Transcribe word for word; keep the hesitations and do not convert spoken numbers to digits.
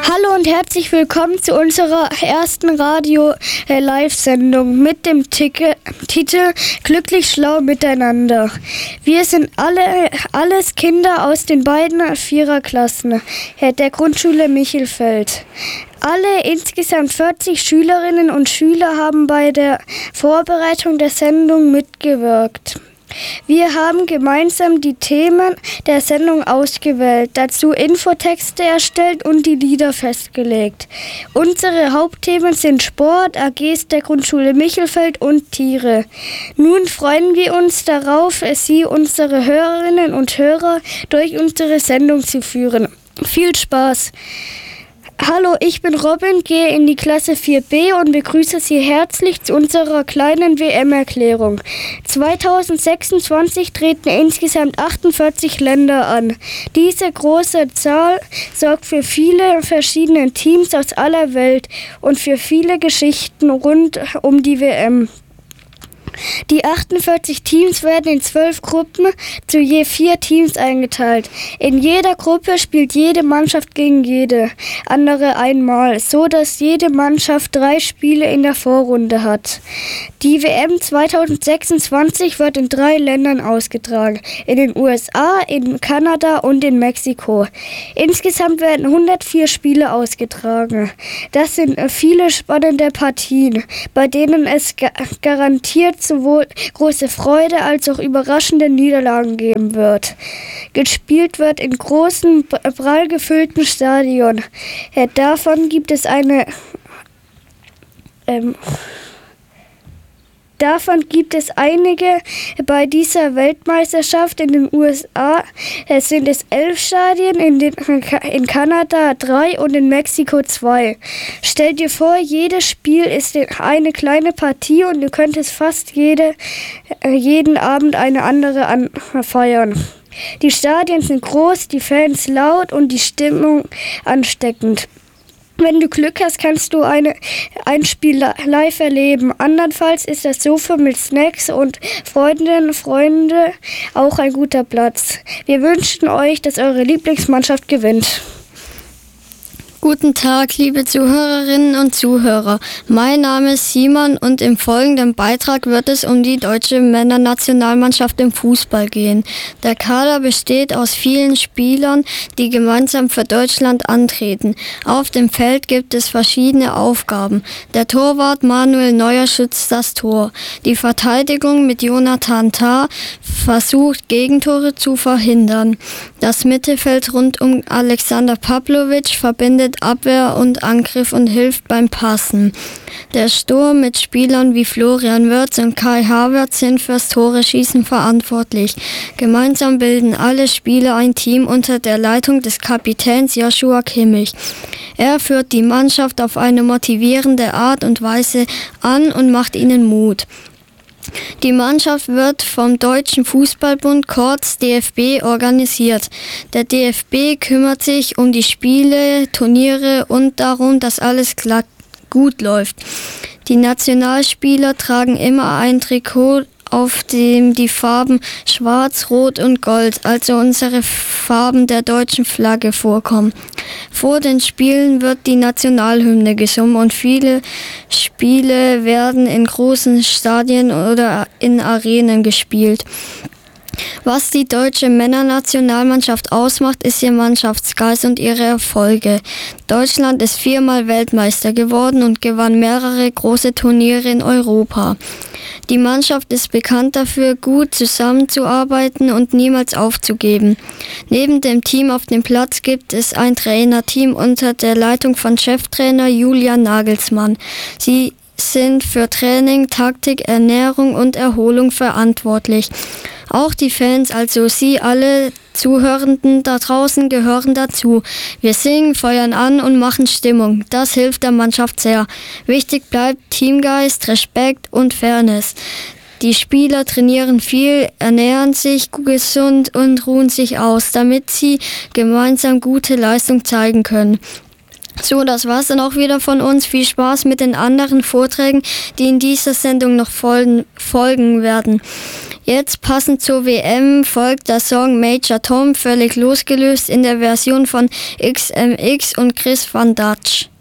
Hallo und herzlich willkommen zu unserer ersten Radio-Live-Sendung mit dem Titel Glücklich Schlau Miteinander. Wir sind alle alles Kinder aus den beiden Viererklassen der Grundschule Michelfeld. Alle insgesamt vierzig Schülerinnen und Schüler haben bei der Vorbereitung der Sendung mitgewirkt. Wir haben gemeinsam die Themen der Sendung ausgewählt, dazu Infotexte erstellt und die Lieder festgelegt. Unsere Hauptthemen sind Sport, A Gs der Grundschule Michelfeld und Tiere. Nun freuen wir uns darauf, Sie, unsere Hörerinnen und Hörer, durch unsere Sendung zu führen. Viel Spaß! Hallo, ich bin Robin, gehe in die Klasse vier B und begrüße Sie herzlich zu unserer kleinen W M-Erklärung. zweitausendsechsundzwanzig treten insgesamt achtundvierzig Länder an. Diese große Zahl sorgt für viele verschiedene Teams aus aller Welt und für viele Geschichten rund um die W M. Die achtundvierzig Teams werden in zwölf Gruppen zu je vier Teams eingeteilt. In jeder Gruppe spielt jede Mannschaft gegen jede andere einmal, so dass jede Mannschaft drei Spiele in der Vorrunde hat. Die W M zweitausendsechsundzwanzig wird in drei Ländern ausgetragen: in den U S A, in Kanada und in Mexiko. Insgesamt werden hundertvier Spiele ausgetragen. Das sind viele spannende Partien, bei denen es ga- garantiert sowohl große Freude als auch überraschende Niederlagen geben wird. Gespielt wird in großen, prall gefüllten Stadien. Ja, davon gibt es eine ähm, Davon gibt es einige bei dieser Weltmeisterschaft. In den U S A es sind es elf Stadien, in, den, in Kanada drei und in Mexiko zwei. Stell dir vor, jedes Spiel ist eine kleine Partie und du könntest fast jede, jeden Abend eine andere anfeiern. Die Stadien sind groß, die Fans laut und die Stimmung ansteckend. Wenn du Glück hast, kannst du eine, ein Spiel live erleben. Andernfalls ist das Sofa mit Snacks und Freundinnen und Freunde auch ein guter Platz. Wir wünschen euch, dass eure Lieblingsmannschaft gewinnt. Guten Tag, liebe Zuhörerinnen und Zuhörer. Mein Name ist Simon und im folgenden Beitrag wird es um die deutsche Männernationalmannschaft im Fußball gehen. Der Kader besteht aus vielen Spielern, die gemeinsam für Deutschland antreten. Auf dem Feld gibt es verschiedene Aufgaben. Der Torwart Manuel Neuer schützt das Tor. Die Verteidigung mit Jonathan Tah versucht, Gegentore zu verhindern. Das Mittelfeld rund um Alexander Pavlovic verbindet Abwehr und Angriff und hilft beim Passen. Der Sturm mit Spielern wie Florian Wirtz und Kai Havertz sind fürs Tore-Schießen verantwortlich. Gemeinsam bilden alle Spieler ein Team unter der Leitung des Kapitäns Joshua Kimmich. Er führt die Mannschaft auf eine motivierende Art und Weise an und macht ihnen Mut. Die Mannschaft wird vom Deutschen Fußballbund, kurz D F B, organisiert. Der D F B kümmert sich um die Spiele, Turniere und darum, dass alles glatt gut läuft. Die Nationalspieler tragen immer ein Trikot, auf dem die Farben Schwarz, Rot und Gold, also unsere Farben der deutschen Flagge, vorkommen. Vor den Spielen wird die Nationalhymne gesungen und viele Spiele werden in großen Stadien oder in Arenen gespielt. Was die deutsche Männernationalmannschaft ausmacht, ist ihr Mannschaftsgeist und ihre Erfolge. Deutschland ist viermal Weltmeister geworden und gewann mehrere große Turniere in Europa. Die Mannschaft ist bekannt dafür, gut zusammenzuarbeiten und niemals aufzugeben. Neben dem Team auf dem Platz gibt es ein Trainerteam unter der Leitung von Cheftrainer Julian Nagelsmann. Sie sind für Training, Taktik, Ernährung und Erholung verantwortlich. Auch die Fans, also Sie alle Zuhörenden da draußen, gehören dazu. Wir singen, feuern an und machen Stimmung. Das hilft der Mannschaft sehr. Wichtig bleibt Teamgeist, Respekt und Fairness. Die Spieler trainieren viel, ernähren sich gesund und ruhen sich aus, damit sie gemeinsam gute Leistung zeigen können. So, das war's dann auch wieder von uns. Viel Spaß mit den anderen Vorträgen, die in dieser Sendung noch folgen, folgen werden. Jetzt passend zur W M folgt der Song Major Tom völlig losgelöst in der Version von X M X und Chris Van Dutch.